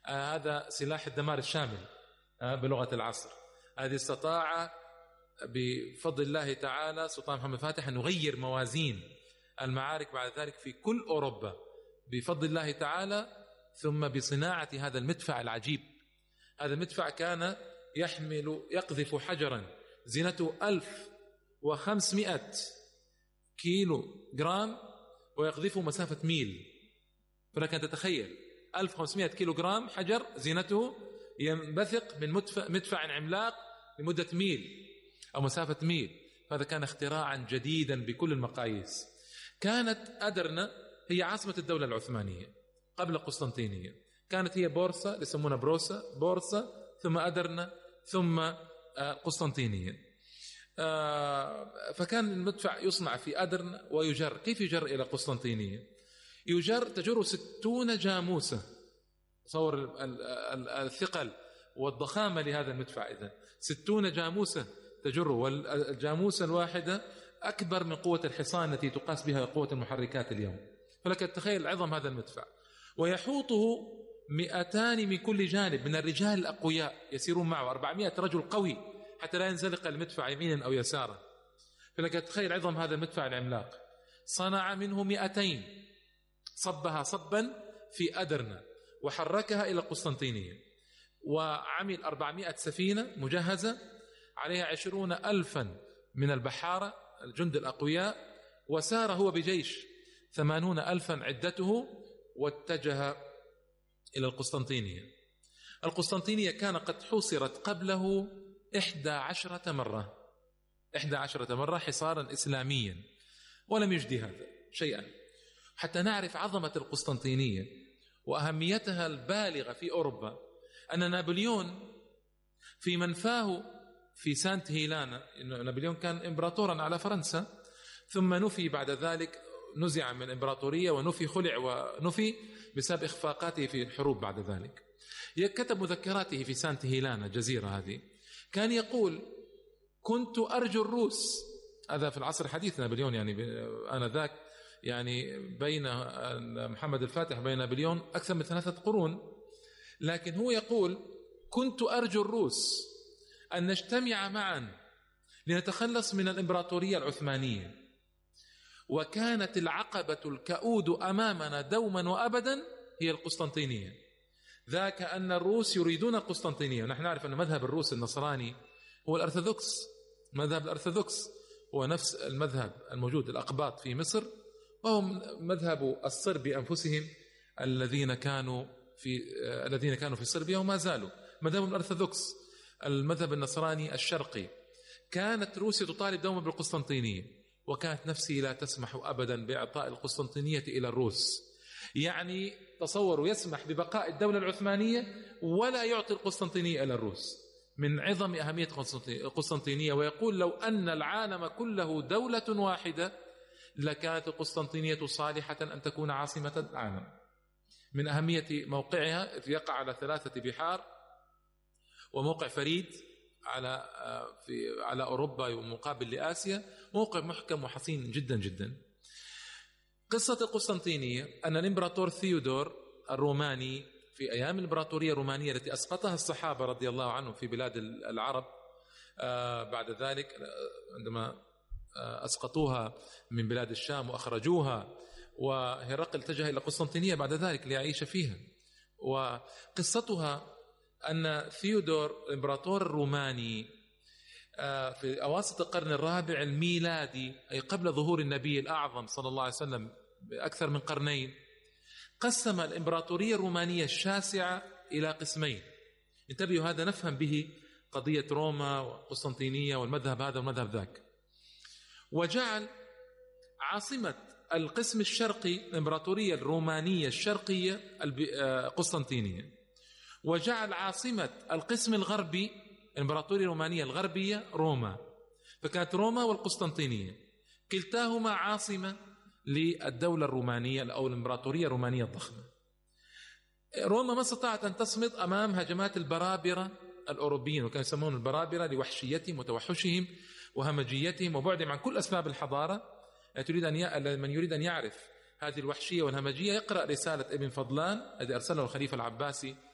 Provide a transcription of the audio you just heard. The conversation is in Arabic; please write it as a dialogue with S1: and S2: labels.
S1: هذا سلاح الدمار الشامل بلغة العصر. هذه استطاع بفضل الله تعالى سلطان محمد فاتح أن يغير موازين المعارك بعد ذلك في كل أوروبا بفضل الله تعالى، ثم بصناعة هذا المدفع العجيب. هذا المدفع كان يقذف حجرا زينته 1500 كيلو جرام ويقذفه مسافة ميل. فلك أن تتخيل 1500 كيلو جرام حجر زينته ينبثق من مدفع عملاق لمدة ميل أو مسافة ميل. هذا كان اختراعا جديدا بكل المقاييس. كانت أدرنا هي عاصمة الدولة العثمانية قبل قسطنطينية، كانت هي بورصة يسمونها بورصة، ثم أدرنا، ثم قسطنطينية. فكان المدفع يصنع في أدرن ويجر. كيف يجر إلى قسطنطينية؟ تجر 60 جاموسة. تصور الثقل والضخامة لهذا المدفع. إذن 60 جاموسة تجر، والجاموسة الواحدة أكبر من قوة الحصان التي تقاس بها قوة المحركات اليوم. فلك تتخيل عظم هذا المدفع. ويحوطه 200 من كل جانب من الرجال الأقوياء يسيرون معه، 400 رجل قوي حتى لا ينزلق المدفع يمينا أو يسارا. فلك تتخيل عظم هذا المدفع العملاق. صنع منه 200، صبها صبا في أدرنا وحركها إلى قسطنطينية، وعمل 400 سفينة مجهزة عليها 20,000 من البحارة الجند الأقوياء، وسار هو بجيش 80,000 عدته، واتجه إلى القسطنطينية. القسطنطينية كان قد حوصرت قبله 11 مرة حصارا إسلاميا، ولم يجدي هذا شيئا. حتى نعرف عظمة القسطنطينية وأهميتها البالغة في أوروبا، أن نابليون في منفاه في سانت هيلانا، نابليون كان إمبراطورا على فرنسا، ثم نفي بعد ذلك، نزع من إمبراطورية ونفي، خلع ونفي بسبب إخفاقاته في الحروب بعد ذلك. كتب مذكراته في سانت هيلانا الجزيرة هذه، كان يقول: كنت أرجو الروس. هذا في العصر الحديث نابليون، يعني أنا ذاك يعني بين محمد الفاتح بين نابليون أكثر من 3 قرون، لكن هو يقول: كنت أرجو الروس أن نجتمع معا لنتخلص من الإمبراطورية العثمانية، وكانت العقبة الكؤود أمامنا دوما وأبدا هي القسطنطينية. ذاك أن الروس يريدون القسطنطينية، ونحن نعرف أن مذهب الروس النصراني هو الأرثوذكس. مذهب الأرثوذكس هو نفس المذهب الموجود الأقباط في مصر، وهو مذهب الصرب أنفسهم الذين كانوا في صربيا وما زالوا. مذهب الأرثوذكس المذهب النصراني الشرقي. كانت روسيا تطالب دوما بالقسطنطينية، وكانت نفسه لا تسمح أبدا بإعطاء القسطنطينية إلى الروس. يعني تصوروا، يسمح ببقاء الدولة العثمانية ولا يعطي القسطنطينية إلى الروس، من عظم أهمية القسطنطينية. ويقول: لو أن العالم كله دولة واحدة لكانت القسطنطينية صالحة أن تكون عاصمة العالم. من أهمية موقعها، يقع على 3 بحار، وموقع فريد على أوروبا ومقابل لآسيا، موقع محكم وحصين جدا جدا. قصة القسطنطينية أن الإمبراطور ثيودور الروماني في أيام الإمبراطورية الرومانية التي أسقطها الصحابة رضي الله عنهم في بلاد العرب، بعد ذلك عندما أسقطوها من بلاد الشام وأخرجوها، وهرقل اتجه إلى قسطنطينية بعد ذلك ليعيش فيها. وقصتها أن ثيودور الإمبراطور الروماني في أواسط القرن الرابع الميلادي، أي قبل ظهور النبي الأعظم صلى الله عليه وسلم بأكثر من قرنين، قسم الإمبراطورية الرومانية الشاسعة إلى قسمين. انتبهوا، هذا نفهم به قضية روما وقسطنطينية والمذهب هذا والمذهب ذاك. وجعل عاصمة القسم الشرقي الإمبراطورية الرومانية الشرقية قسطنطينية، وجعل عاصمة القسم الغربي الإمبراطورية الرومانية الغربية روما. فكانت روما والقسطنطينية كلتاهما عاصمة للدولة الرومانية أو الإمبراطورية الرومانية الضخمة. روما ما استطاعت أن تصمد أمام هجمات البرابرة الأوروبيين، وكانوا يسمون البرابرة لوحشيتهم وتوحشهم وهمجيتهم وبعدهم عن كل أسباب الحضارة. من يريد أن يعرف هذه الوحشية والهمجية يقرأ رسالة ابن فضلان الذي أرسله الخليفة العباسي